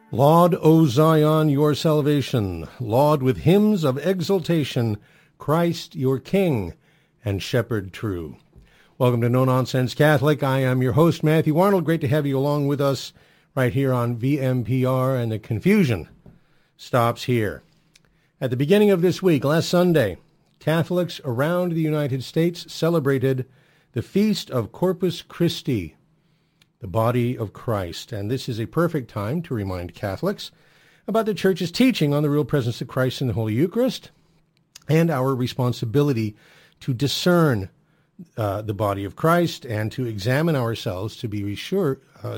Laud, O Zion, your salvation. Laud with hymns of exultation, Christ your King and Shepherd true. Welcome to No Nonsense Catholic. I am your host, Matthew Arnold. Great to have you along with us right here on VMPR, and the confusion stops here. At the beginning of this week, last Sunday, Catholics around the United States celebrated the Feast of Corpus Christi, the body of Christ. And this is a perfect time to remind Catholics about the Church's teaching on the real presence of Christ in the Holy Eucharist and our responsibility to discern the body of Christ and to examine ourselves to be sure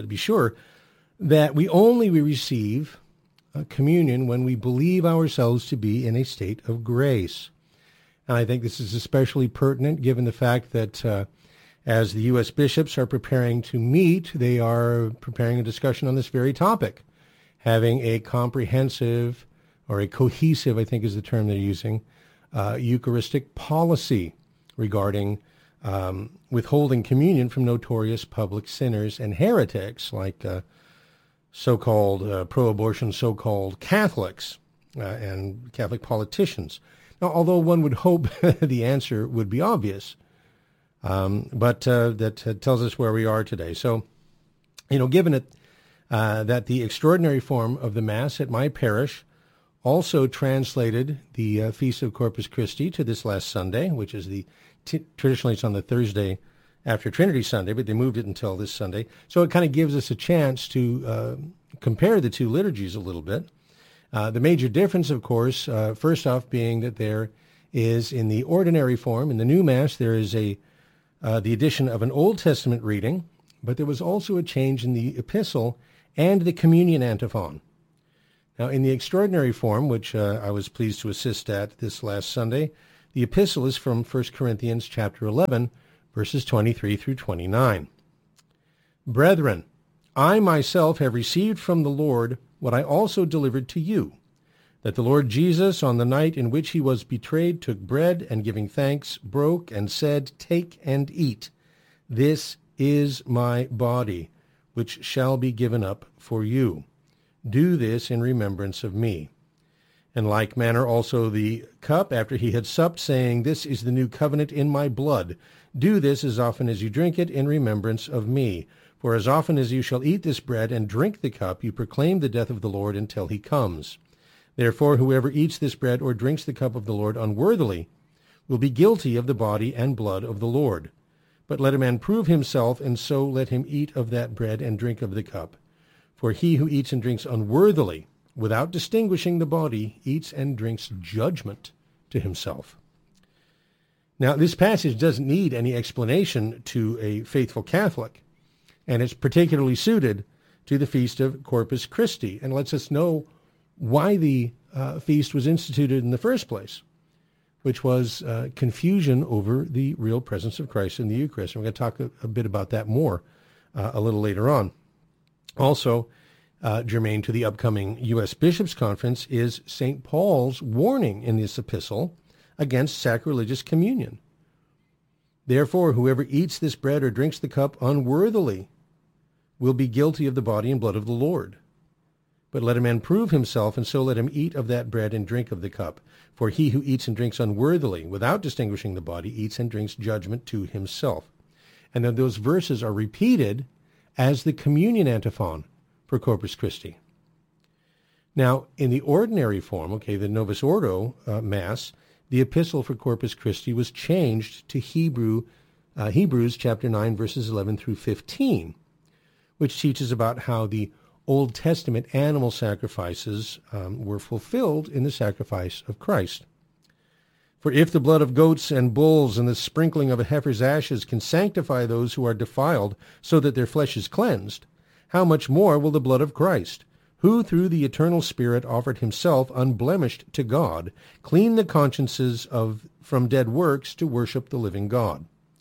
that we only receive communion when we believe ourselves to be in a state of grace. And I think this is especially pertinent given the fact that as the U.S. bishops are preparing to meet, they are preparing a discussion on this very topic, having a comprehensive or a cohesive, I think is the term they're using, Eucharistic policy regarding withholding communion from notorious public sinners and heretics like so-called pro-abortion, so-called Catholics and Catholic politicians. Now, although one would hope the answer would be obvious, but that tells us where we are today. So, given it that the extraordinary form of the Mass at my parish also translated the Feast of Corpus Christi to this last Sunday, which is traditionally it's on the Thursday after Trinity Sunday, but they moved it until this Sunday. So it kind of gives us a chance to compare the two liturgies a little bit. The major difference, of course, first off, being that there is in the ordinary form, in the new Mass, there is the addition of an Old Testament reading, but there was also a change in the epistle and the communion antiphon. Now, in the extraordinary form, which I was pleased to assist at this last Sunday, the epistle is from 1 Corinthians chapter 11, verses 23 through 29. Brethren, I myself have received from the Lord what I also delivered to you, that the Lord Jesus, on the night in which he was betrayed, took bread, and giving thanks, broke and said, Take and eat. This is my body, which shall be given up for you. Do this in remembrance of me. In like manner also the cup after he had supped, saying, This is the new covenant in my blood. Do this as often as you drink it in remembrance of me. For as often as you shall eat this bread and drink the cup, you proclaim the death of the Lord until he comes. Therefore, whoever eats this bread or drinks the cup of the Lord unworthily will be guilty of the body and blood of the Lord. But let a man prove himself, and so let him eat of that bread and drink of the cup. For he who eats and drinks unworthily, without distinguishing the body, eats and drinks judgment to himself. Now, this passage doesn't need any explanation to a faithful Catholic, and it's particularly suited to the Feast of Corpus Christi, and lets us know why the feast was instituted in the first place, which was confusion over the real presence of Christ in the Eucharist. And we're going to talk a bit about that more a little later on. Also, germane to the upcoming U.S. Bishops' Conference is St. Paul's warning in this epistle against sacrilegious communion. Therefore, whoever eats this bread or drinks the cup unworthily will be guilty of the body and blood of the Lord. But let a man prove himself, and so let him eat of that bread and drink of the cup. For he who eats and drinks unworthily, without distinguishing the body, eats and drinks judgment to himself. And then those verses are repeated as the communion antiphon for Corpus Christi. Now, in the ordinary form, the Novus Ordo Mass, the epistle for Corpus Christi was changed to Hebrews chapter 9, verses 11 through 15, which teaches about how the Old Testament animal sacrifices were fulfilled in the sacrifice of Christ. For if the blood of goats and bulls and the sprinkling of a heifer's ashes can sanctify those who are defiled so that their flesh is cleansed, how much more will the blood of Christ, who through the eternal Spirit offered himself unblemished to God, clean the consciences from dead works to worship the living God?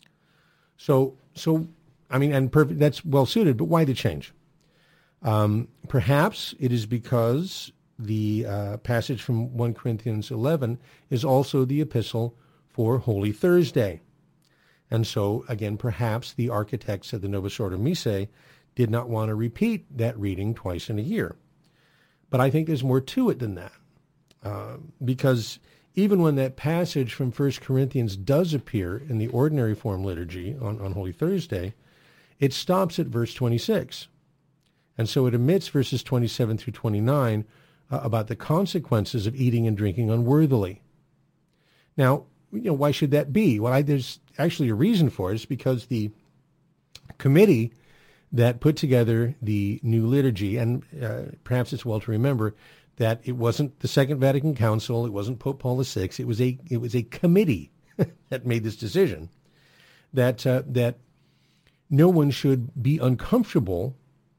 That's well suited, but why the change? Perhaps it is because the passage from 1 Corinthians 11 is also the epistle for Holy Thursday. And so, again, perhaps the architects of the Novus Ordo Missae did not want to repeat that reading twice in a year. But I think there's more to it than that. Because even when that passage from 1 Corinthians does appear in the ordinary form liturgy on Holy Thursday, it stops at verse 26. And so it omits verses 27 through 29 about the consequences of eating and drinking unworthily. Now, why should that be? Well, there's actually a reason for it. It's because the committee that put together the new liturgy, and perhaps it's well to remember that it wasn't the Second Vatican Council, it wasn't Pope Paul VI, it was a committee that made this decision that no one should be uncomfortable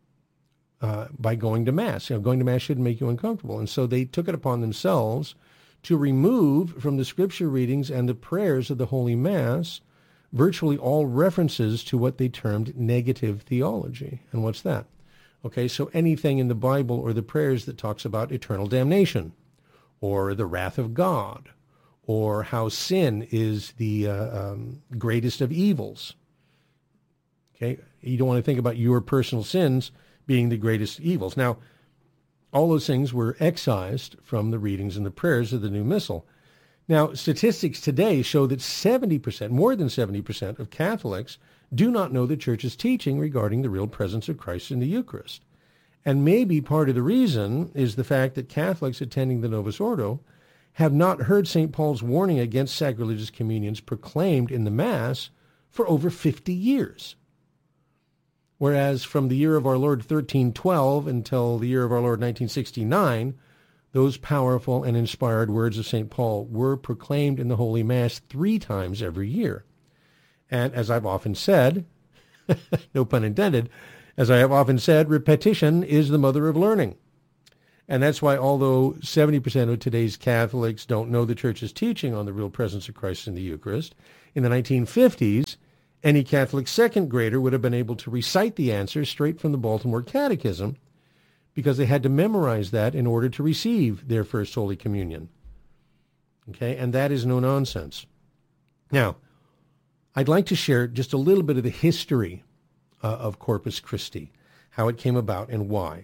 by going to Mass. Going to Mass shouldn't make you uncomfortable. And so they took it upon themselves to remove from the scripture readings and the prayers of the Holy Mass virtually all references to what they termed negative theology. And what's that? Okay, so anything in the Bible or the prayers that talks about eternal damnation or the wrath of God or how sin is the greatest of evils. Okay, you don't want to think about your personal sins being the greatest evils. Now, all those things were excised from the readings and the prayers of the new Missal. Now, statistics today show that 70%, more than 70% of Catholics do not know the Church's teaching regarding the real presence of Christ in the Eucharist. And maybe part of the reason is the fact that Catholics attending the Novus Ordo have not heard St. Paul's warning against sacrilegious communions proclaimed in the Mass for over 50 years. Whereas from the year of our Lord 1312 until the year of our Lord 1969, those powerful and inspired words of St. Paul were proclaimed in the Holy Mass 3 times every year. And as I've often said, no pun intended, as I have often said, repetition is the mother of learning. And that's why although 70% of today's Catholics don't know the Church's teaching on the real presence of Christ in the Eucharist, in the 1950s, any Catholic second grader would have been able to recite the answers straight from the Baltimore Catechism because they had to memorize that in order to receive their first Holy Communion. Okay, and that is no nonsense. Now, I'd like to share just a little bit of the history of Corpus Christi, how it came about and why.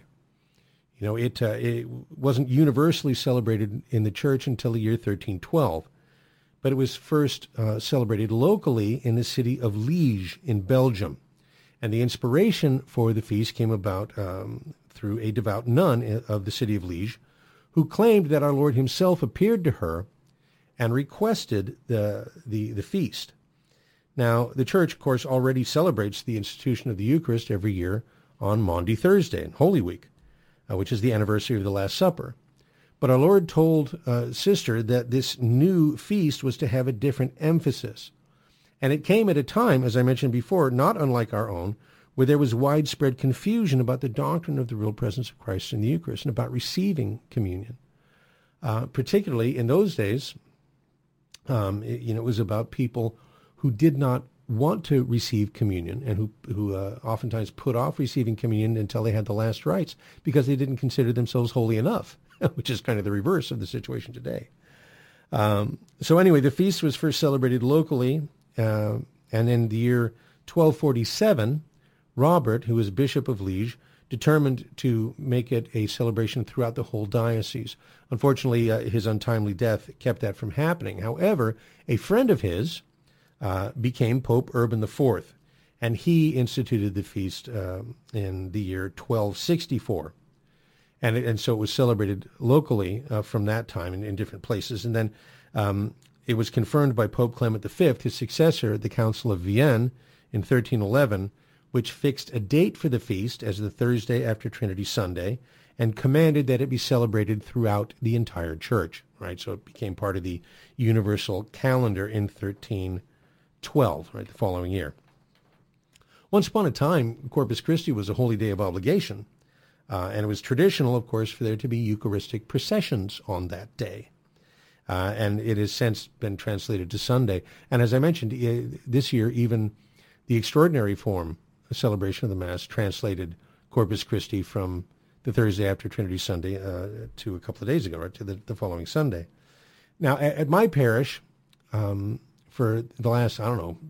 It wasn't universally celebrated in the Church until the year 1312, but it was first celebrated locally in the city of Liege in Belgium. And the inspiration for the feast came about through a devout nun of the city of Liege who claimed that our Lord himself appeared to her and requested the feast. Now, the Church, of course, already celebrates the institution of the Eucharist every year on Maundy Thursday, Holy Week, which is the anniversary of the Last Supper. But our Lord told Sister that this new feast was to have a different emphasis. And it came at a time, as I mentioned before, not unlike our own, where there was widespread confusion about the doctrine of the real presence of Christ in the Eucharist and about receiving communion. Particularly in those days, it was about people who did not want to receive communion and who oftentimes put off receiving communion until they had the last rites because they didn't consider themselves holy enough, which is kind of the reverse of the situation today. So anyway, the feast was first celebrated locally, and in the year 1247, Robert, who was Bishop of Liege, determined to make it a celebration throughout the whole diocese. Unfortunately, his untimely death kept that from happening. However, a friend of his became Pope Urban IV, and he instituted the feast in the year 1264. And so it was celebrated locally from that time in different places. And then it was confirmed by Pope Clement V, his successor at the Council of Vienne in 1311, which fixed a date for the feast as the Thursday after Trinity Sunday and commanded that it be celebrated throughout the entire Church. Right, so it became part of the universal calendar in 1312, right, the following year. Once upon a time, Corpus Christi was a holy day of obligation. And it was traditional, of course, for there to be Eucharistic processions on that day. And it has since been translated to Sunday. And as I mentioned, this year, even the extraordinary form celebration of the Mass translated Corpus Christi from the Thursday after Trinity Sunday to a couple of days ago, right, to the following Sunday. Now, at my parish, for the last,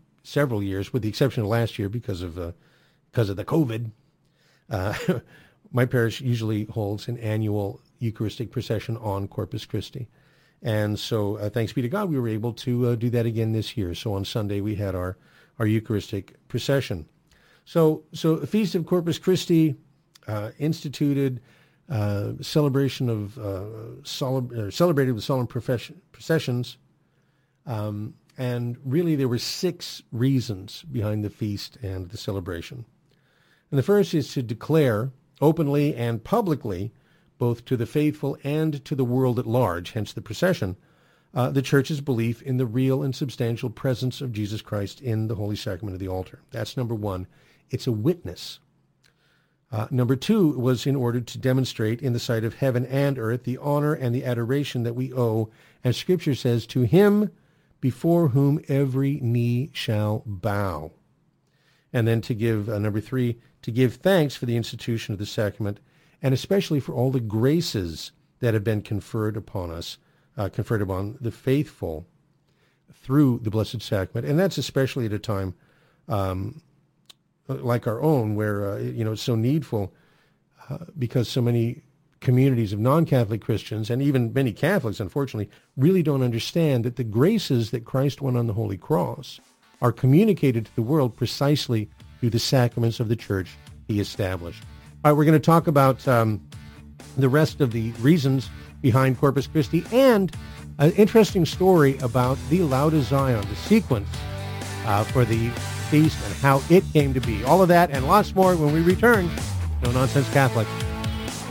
several years, with the exception of last year because of the COVID, my parish usually holds an annual Eucharistic procession on Corpus Christi. And so thanks be to God, we were able to do that again this year. So on Sunday, we had our Eucharistic procession. So the Feast of Corpus Christi instituted celebration of celebrated with solemn processions, and really there were 6 reasons behind the feast and the celebration. And the first is to declare openly and publicly, both to the faithful and to the world at large, hence the procession, the Church's belief in the real and substantial presence of Jesus Christ in the Holy Sacrament of the altar. That's number 1. It's a witness. Number 2 was in order to demonstrate in the sight of heaven and earth the honor and the adoration that we owe, as Scripture says, to him before whom every knee shall bow. And then to give, number 3, to give thanks for the institution of the sacrament, and especially for all the graces that have been conferred upon us, conferred upon the faithful through the Blessed Sacrament. And that's especially at a time like our own, where it's so needful, because so many communities of non-Catholic Christians, and even many Catholics, unfortunately, really don't understand that the graces that Christ won on the Holy Cross are communicated to the world precisely through the sacraments of the Church he established. All right, we're going to talk about the rest of the reasons behind Corpus Christi, and an interesting story about the Lauda Zion, the sequence for the feast and how it came to be. All of that and lots more when we return. No Nonsense Catholic.